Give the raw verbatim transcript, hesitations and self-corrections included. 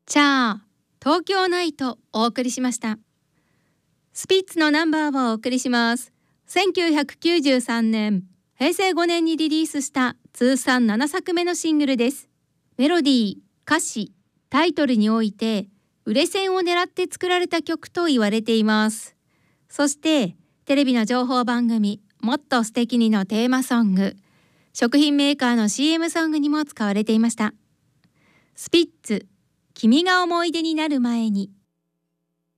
じゃあ東京ナイトお送りしました。スピッツのナンバーをお送りします。せんきゅうひゃくきゅうじゅうさんねんへいせいごねんにリリースした通算ななさくめのシングルです。メロディー、歌詞、タイトルにおいて売れ線を狙って作られた曲と言われています。そしてテレビの情報番組もっと素敵にのテーマソング、食品メーカーの シーエム ソングにも使われていました。スピッツ、君が思い出になる前に。